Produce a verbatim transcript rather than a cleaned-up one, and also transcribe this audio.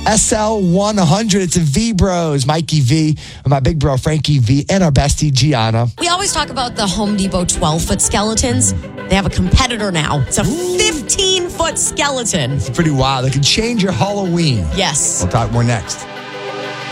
S L one hundred. It's a V Bros. Mikey V, and my big bro Frankie V, and our bestie Gianna. We always talk about the Home Depot twelve-foot skeletons. They have a competitor now. It's a fifteen-foot skeleton. It's pretty wild. It can change your Halloween. Yes. We'll talk more next.